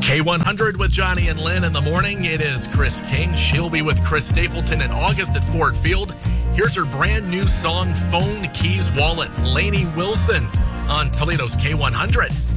K100 with Johnny and Lynn in the morning. It is Chris King. She'll be with Chris Stapleton in August at Ford Field. Here's her brand new song, Phone, Keys, Wallet, Lainey Wilson on Toledo's K100.